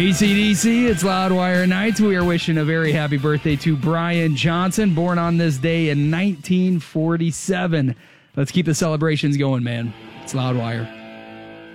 ACDC, it's Loudwire Nights. We are wishing a very happy birthday to Brian Johnson, born on this day in 1947. Let's keep the celebrations going, man. It's Loudwire.